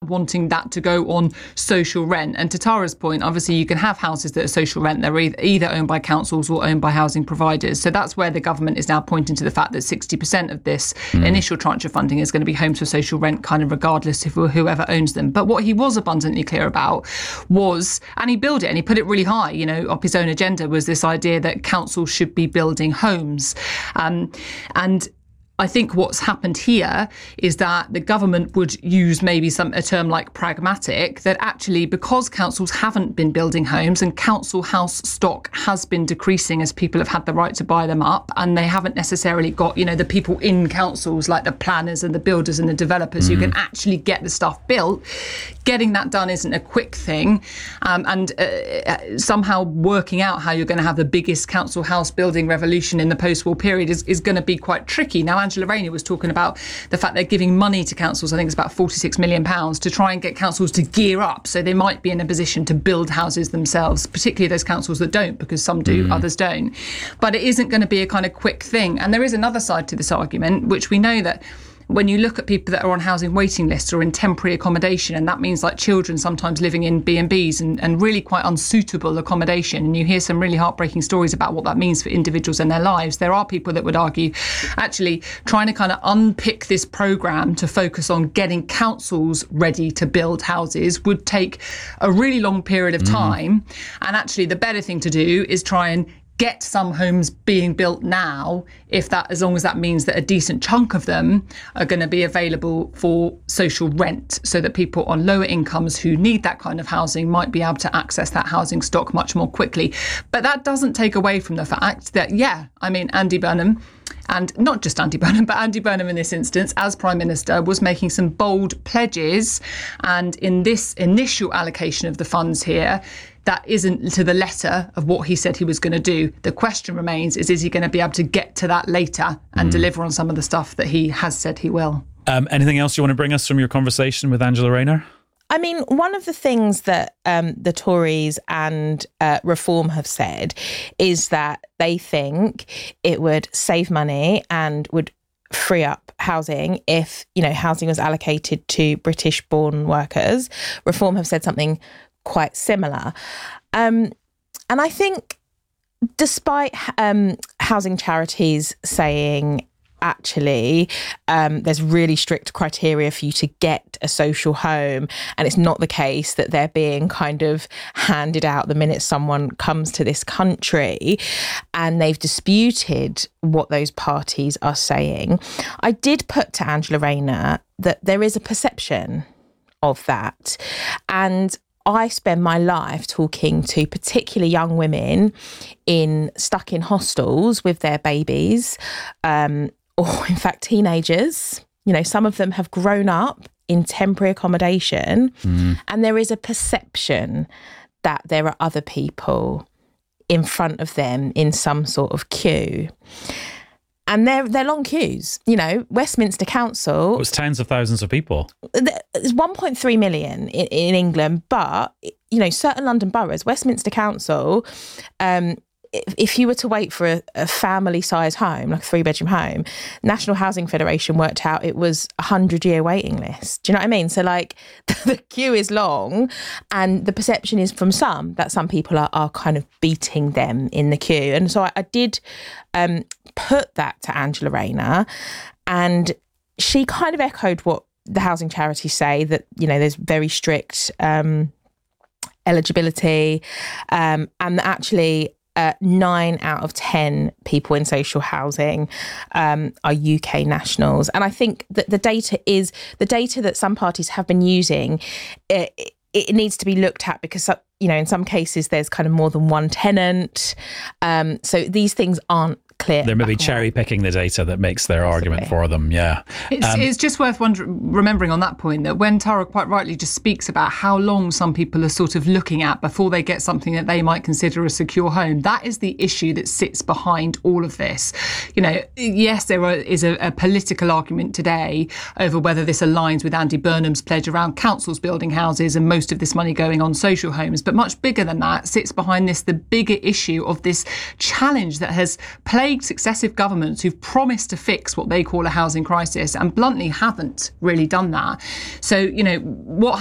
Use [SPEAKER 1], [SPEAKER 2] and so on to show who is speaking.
[SPEAKER 1] wanting that to go on social rent. And to Tara's point, obviously you can have houses that are social rent. They're either owned by councils or owned by housing providers. So that's where the government is now pointing to the fact that 60% of this initial tranche of funding is going to be homes for social rent, kind of regardless of whoever owns them. But what he was abundantly clear about was, and he billed it and he put it really high, you know, up his own agenda, was this idea that councils should be building homes. And I think what's happened here is that the government would use maybe a term like pragmatic, that actually because councils haven't been building homes and council house stock has been decreasing as people have had the right to buy them up, and they haven't necessarily got, you know, the people in councils like the planners and the builders and the developers who can actually get the stuff built. Getting that done isn't a quick thing, and somehow working out how you're going to have the biggest council house building revolution in the post-war period is going to be quite tricky. Now, Angela Rayner was talking about the fact they're giving money to councils, I think it's about £46 million, to try and get councils to gear up so they might be in a position to build houses themselves, particularly those councils that don't, because some do, others don't. But it isn't going to be a kind of quick thing. And there is another side to this argument, which we know that when you look at people that are on housing waiting lists or in temporary accommodation, and that means like children sometimes living in B&Bs and really quite unsuitable accommodation, and you hear some really heartbreaking stories about what that means for individuals and their lives, there are people that would argue actually trying to kind of unpick this programme to focus on getting councils ready to build houses would take a really long period of time. And actually the better thing to do is try and get some homes being built now, as long as that means that a decent chunk of them are going to be available for social rent, so that people on lower incomes who need that kind of housing might be able to access that housing stock much more quickly. But that doesn't take away from the fact that, Andy Burnham, and not just Andy Burnham, but Andy Burnham in this instance, as Prime Minister, was making some bold pledges. And in this initial allocation of the funds here, that isn't to the letter of what he said he was going to do. The question remains, is he going to be able to get to that later and deliver on some of the stuff that he has said he will?
[SPEAKER 2] Anything else you want to bring us from your conversation with Angela Rayner?
[SPEAKER 3] I mean, one of the things that the Tories and Reform have said is that they think it would save money and would free up housing if, you know, housing was allocated to British-born workers. Reform have said something quite similar. And I think despite housing charities saying, actually, there's really strict criteria for you to get a social home, and it's not the case that they're being kind of handed out the minute someone comes to this country, and they've disputed what those parties are saying. I did put to Angela Rayner that there is a perception of that, and I spend my life talking to particularly young women stuck in hostels with their babies, or in fact teenagers. You know, some of them have grown up in temporary accommodation, and there is a perception that there are other people in front of them in some sort of queue. And they're long queues. You know, Westminster Council... It
[SPEAKER 2] was tens of thousands of people.
[SPEAKER 3] There's 1.3 million in England, but, you know, certain London boroughs, Westminster Council, if you were to wait for a family-size home, like a 3-bedroom home, National Housing Federation worked out it was a 100-year waiting list. Do you know what I mean? So, like, the queue is long, and the perception is from some that some people are kind of beating them in the queue. And so I did put that to Angela Rayner, and she kind of echoed what the housing charities say, that, you know, there's very strict eligibility, and that actually 9 out of 10 people in social housing are UK nationals. And I think that the data that some parties have been using, it needs to be looked at, because, you know, in some cases there's kind of more than one tenant. So these things aren't clear.
[SPEAKER 2] They're maybe cherry picking the data that makes their argument for them. Yeah.
[SPEAKER 1] It's just worth remembering on that point that when Tara quite rightly just speaks about how long some people are sort of looking at before they get something that they might consider a secure home, that is the issue that sits behind all of this. You know, yes, there is a political argument today over whether this aligns with Andy Burnham's pledge around councils building houses and most of this money going on social homes. But much bigger than that sits behind this the bigger issue of this challenge that has plagued successive governments who've promised to fix what they call a housing crisis and bluntly haven't really done that. So, you know, what